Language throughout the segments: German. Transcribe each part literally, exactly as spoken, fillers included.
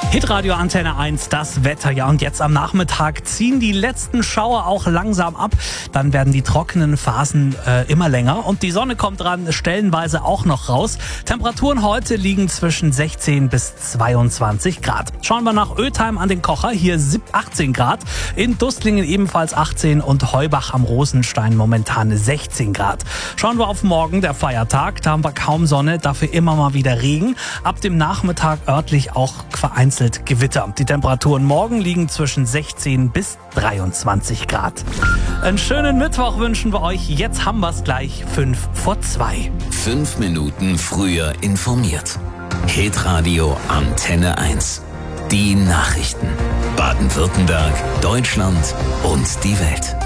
Hitradio Antenne eins, das Wetter. Ja, und jetzt am Nachmittag ziehen die letzten Schauer auch langsam ab. Dann werden die trockenen Phasen äh, immer länger und die Sonne kommt dran, stellenweise auch noch raus. Temperaturen heute liegen zwischen sechzehn bis zweiundzwanzig Grad. Schauen wir nach Ötheim an den Kocher. Hier achtzehn Grad. In Dustlingen ebenfalls achtzehn und Heubach am Rosenstein momentan sechzehn Grad. Schauen wir auf morgen, der Feiertag. Da haben wir kaum Sonne, dafür immer mal wieder Regen. Ab dem Nachmittag örtlich auch vereinzelt Gewitter. Die Temperaturen morgen liegen zwischen sechzehn bis dreiundzwanzig Grad. Einen schönen Mittwoch wünschen wir euch. Jetzt haben wir es gleich fünf vor zwei. Fünf Minuten früher informiert. Hitradio Antenne eins. Die Nachrichten. Baden-Württemberg, Deutschland und die Welt.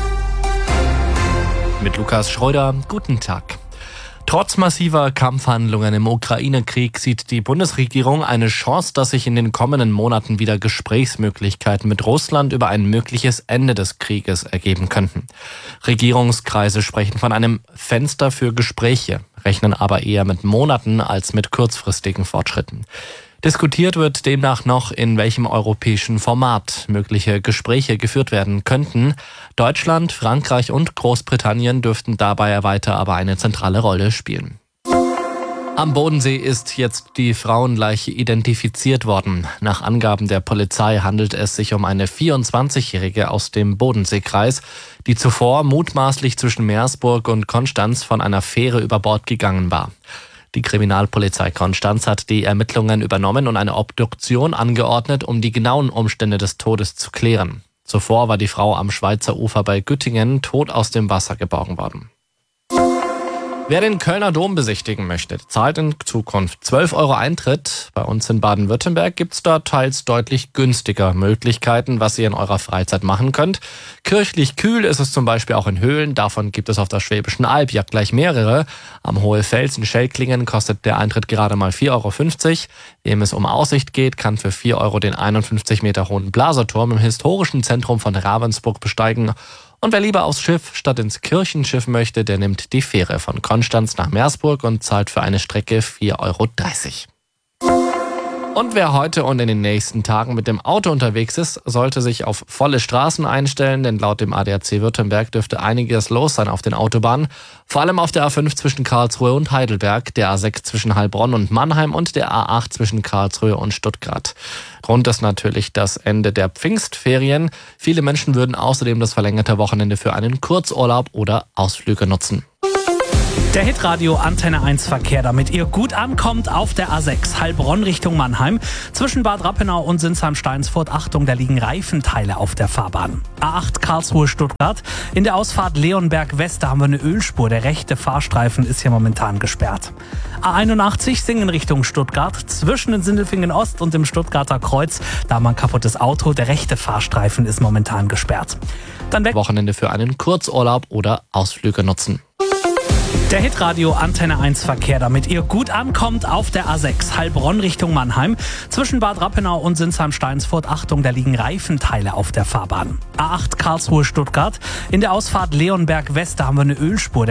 Mit Lukas Schreuder, guten Tag. Trotz massiver Kampfhandlungen im Ukraine-Krieg sieht die Bundesregierung eine Chance, dass sich in den kommenden Monaten wieder Gesprächsmöglichkeiten mit Russland über ein mögliches Ende des Krieges ergeben könnten. Regierungskreise sprechen von einem Fenster für Gespräche, rechnen aber eher mit Monaten als mit kurzfristigen Fortschritten. Diskutiert wird demnach noch, in welchem europäischen Format mögliche Gespräche geführt werden könnten. Deutschland, Frankreich und Großbritannien dürften dabei weiter aber eine zentrale Rolle spielen. Am Bodensee ist jetzt die Frauenleiche identifiziert worden. Nach Angaben der Polizei handelt es sich um eine vierundzwanzigjährige aus dem Bodenseekreis, die zuvor mutmaßlich zwischen Meersburg und Konstanz von einer Fähre über Bord gegangen war. Die Kriminalpolizei Konstanz hat die Ermittlungen übernommen und eine Obduktion angeordnet, um die genauen Umstände des Todes zu klären. Zuvor war die Frau am Schweizer Ufer bei Güttingen tot aus dem Wasser geborgen worden. Wer den Kölner Dom besichtigen möchte, zahlt in Zukunft zwölf Euro Eintritt. Bei uns in Baden-Württemberg gibt es da teils deutlich günstiger Möglichkeiten, was ihr in eurer Freizeit machen könnt. Kirchlich kühl ist es zum Beispiel auch in Höhlen. Davon gibt es auf der Schwäbischen Alb ja gleich mehrere. Am Hohlfels in Schellklingen kostet der Eintritt gerade mal vier Euro fünfzig. Wem es um Aussicht geht, kann für vier Euro den einundfünfzig Meter hohen Blaserturm im historischen Zentrum von Ravensburg besteigen. Und wer lieber aufs Schiff statt ins Kirchenschiff möchte, der nimmt die Fähre von Konstanz nach Meersburg und zahlt für eine Strecke vier Euro dreißig. Und wer heute und in den nächsten Tagen mit dem Auto unterwegs ist, sollte sich auf volle Straßen einstellen, denn laut dem A D A C Württemberg dürfte einiges los sein auf den Autobahnen. Vor allem auf der A fünf zwischen Karlsruhe und Heidelberg, der A sechs zwischen Heilbronn und Mannheim und der A acht zwischen Karlsruhe und Stuttgart. Grund ist natürlich das Ende der Pfingstferien. Viele Menschen würden außerdem das verlängerte Wochenende für einen Kurzurlaub oder Ausflüge nutzen. Der Hitradio Antenne eins Verkehr, damit ihr gut ankommt auf der A sechs Heilbronn Richtung Mannheim. Zwischen Bad Rappenau und Sinsheim-Steinsfurt, Achtung, da liegen Reifenteile auf der Fahrbahn. A acht Karlsruhe-Stuttgart. In der Ausfahrt Leonberg West, da haben wir eine Ölspur. Der rechte Fahrstreifen ist hier momentan gesperrt. A einundachtzig Singen Richtung Stuttgart. Zwischen den Sindelfingen Ost und dem Stuttgarter Kreuz, da haben wir ein kaputtes Auto. Der rechte Fahrstreifen ist momentan gesperrt. Dann weg. Wochenende für einen Kurzurlaub oder Ausflüge nutzen. Der Hitradio Antenne eins Verkehr, damit ihr gut ankommt auf der A sechs Heilbronn Richtung Mannheim. Zwischen Bad Rappenau und Sinsheim-Steinsfurt, Achtung, da liegen Reifenteile auf der Fahrbahn. A acht Karlsruhe-Stuttgart. In der Ausfahrt Leonberg West, da haben wir eine Ölspur.